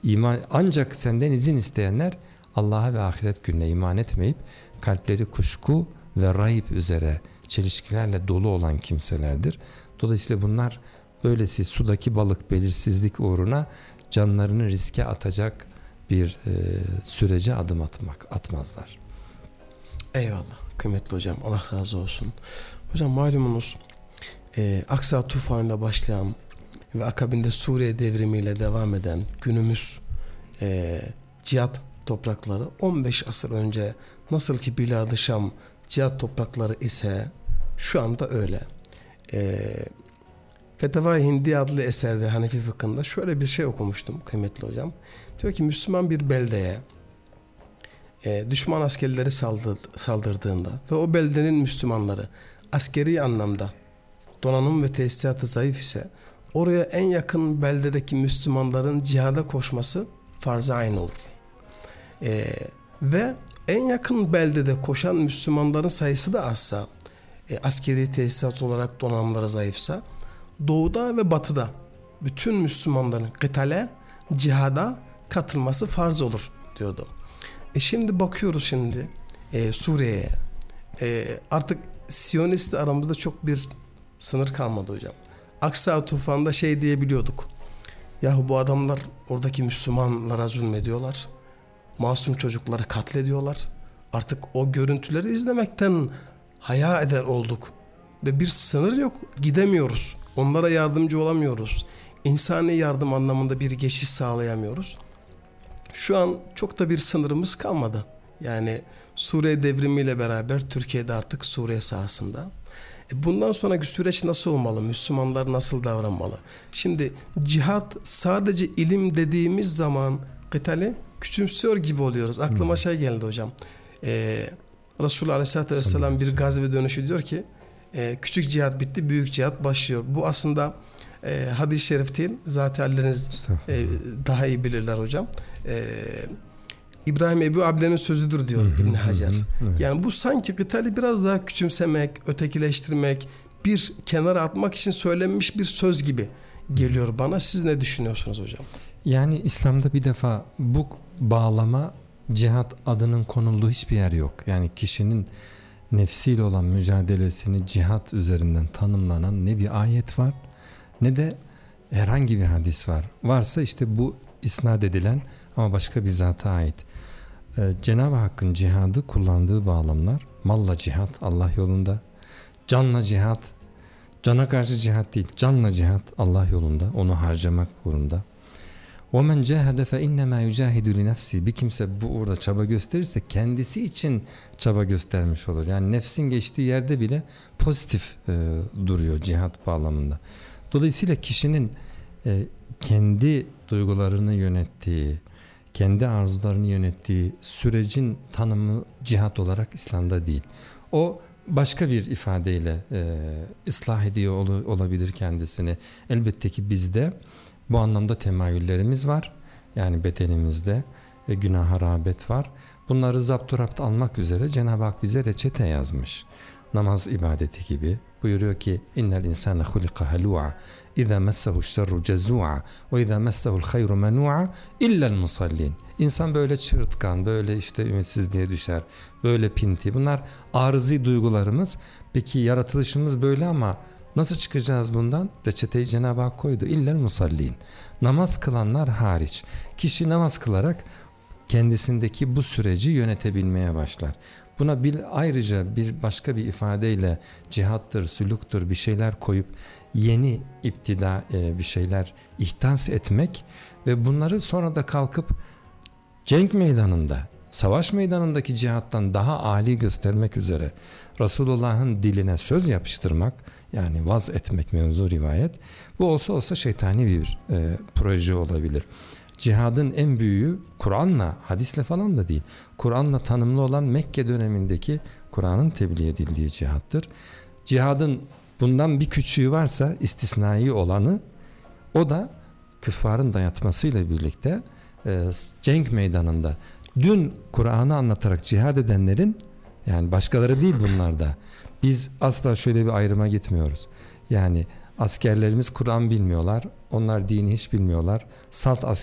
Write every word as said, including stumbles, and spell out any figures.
iman, ancak senden izin isteyenler Allah'a ve ahiret gününe iman etmeyip kalpleri kuşku ve rayip üzere çelişkilerle dolu olan kimselerdir. Dolayısıyla bunlar böylesi sudaki balık belirsizlik uğruna canlarını riske atacak bir e, sürece adım atmak atmazlar. Eyvallah kıymetli hocam, Allah razı olsun. Hocam malumunuz e, Aksa tufanıyla başlayan ve akabinde Suriye devrimiyle devam eden günümüz e, cihat toprakları on beş asır önce nasıl ki Bilad-ı Şam cihat toprakları ise şu anda öyle. E, Feteva-i Hindi adlı eserde Hanefi fıkhında şöyle bir şey okumuştum kıymetli hocam. Diyor ki Müslüman bir beldeye e, düşman askerleri saldır, saldırdığında ve o beldenin Müslümanları askeri anlamda donanım ve tesisatı zayıf ise oraya en yakın beldedeki Müslümanların cihada koşması farz-ı ayn olur. E, ve en yakın beldede koşan Müslümanların sayısı da azsa, e, askeri tesisat olarak donanımları zayıfsa, doğuda ve batıda bütün Müslümanların kıtale, cihada katılması farz olur diyordu. E şimdi bakıyoruz şimdi e, Suriye'ye. E, artık Siyonist aramızda çok bir sınır kalmadı hocam. Aksa tufanında şey diyebiliyorduk. Yahu bu adamlar oradaki Müslümanlara zulmediyorlar. Masum çocukları katlediyorlar. Artık o görüntüleri izlemekten haya eder olduk. Ve bir sınır yok. Gidemiyoruz. Onlara yardımcı olamıyoruz. İnsani yardım anlamında bir geçiş sağlayamıyoruz. Şu an çok da bir sınırımız kalmadı. Yani Suriye devrimiyle beraber Türkiye'de artık Suriye sahasında. E bundan sonraki süreç nasıl olmalı? Müslümanlar nasıl davranmalı? Şimdi cihat sadece ilim dediğimiz zaman kıtali küçümsüyor gibi oluyoruz. Aklıma hmm. şey geldi hocam. Ee, Resulullah Aleyhisselatü Vesselam bir gazve dönüşü diyor ki e, küçük cihat bitti, büyük cihat başlıyor. Bu aslında e, hadis-i şerif değil. Zaten halleriniz e, daha iyi bilirler hocam. E, İbrahim Ebu Abde'nin sözüdür diyor İbn Hacer. Evet. Yani bu sanki kıtali biraz daha küçümsemek, ötekileştirmek, bir kenara atmak için söylenmiş bir söz gibi geliyor bana. Siz ne düşünüyorsunuz hocam? Yani İslam'da bir defa bu bağlama, cihat adının konulduğu hiçbir yer yok. Yani kişinin nefsiyle olan mücadelesini cihat üzerinden tanımlanan ne bir ayet var ne de herhangi bir hadis var. Varsa işte bu isnat edilen ama başka bir zata ait. Ee, Cenab-ı Hakk'ın cihadı kullandığı bağlamlar malla cihat Allah yolunda, canla cihat, cana karşı cihat değil, canla cihat Allah yolunda, onu harcamak uğrunda. وَمَنْ جَاهَدَ فَاِنَّمَا يُجَاهِدُ لِنَفْسِ. Bir kimse bu uğurda çaba gösterirse kendisi için çaba göstermiş olur. Yani nefsin geçtiği yerde bile pozitif e, duruyor cihat bağlamında. Dolayısıyla kişinin e, kendi duygularını yönettiği, kendi arzularını yönettiği sürecin tanımı cihat olarak İslam'da değil. O başka bir ifadeyle e, ıslah ediyor ol, olabilir kendisini. Elbette ki bizde bu anlamda temayüllerimiz var. Yani bedenimizde ve günaha rağbet var. Bunları zapturapt almak üzere Cenab-ı Hak bize reçete yazmış. Namaz ibadeti gibi. Buyuruyor ki innel insane hulika halu'a iza messehu şerru cezu'a ve iza messehu'l hayru menu'a illa'l musallin. İnsan böyle çırtkan, böyle işte ümitsizliğe düşer, böyle pinti. Bunlar arızi duygularımız. Peki yaratılışımız böyle ama nasıl çıkacağız bundan? Reçeteyi Cenab-ı Hak koydu. İllel musallin. Namaz kılanlar hariç. Kişi namaz kılarak kendisindeki bu süreci yönetebilmeye başlar. Buna bir ayrıca bir başka bir ifadeyle cihattır, sülüktür bir şeyler koyup yeni iptida e, bir şeyler ihdas etmek ve bunları sonra da kalkıp cenk meydanında, savaş meydanındaki cihattan daha âli göstermek üzere Resulullah'ın diline söz yapıştırmak, yani vaz etmek mevzu rivayet, bu olsa olsa şeytani bir e, proje olabilir. Cihadın en büyüğü Kur'an'la, hadisle falan da değil. Kur'an'la tanımlı olan Mekke dönemindeki Kur'an'ın tebliğ edildiği cihattır. Cihadın bundan bir küçüğü varsa istisnai olanı, o da küffarın dayatmasıyla birlikte e, cenk meydanında dün Kur'an'ı anlatarak cihad edenlerin, yani başkaları değil bunlar da, biz asla şöyle bir ayrıma gitmiyoruz. Yani askerlerimiz Kur'an bilmiyorlar, onlar dini hiç bilmiyorlar, salt